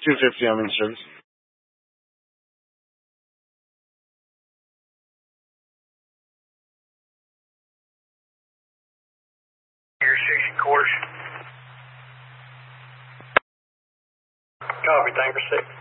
250, I'm in service. Your 6 course. Copy, Tanker 6.